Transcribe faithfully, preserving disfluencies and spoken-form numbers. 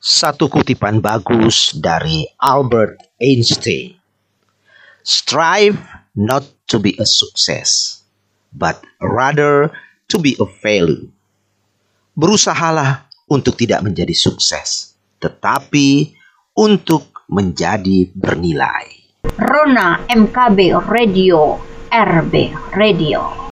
Satu kutipan bagus dari Albert Einstein. Strive not to be a success, but rather to be a failure. Berusahalah untuk tidak menjadi sukses, tetapi untuk menjadi bernilai. Rona M K B Radio, R B Radio.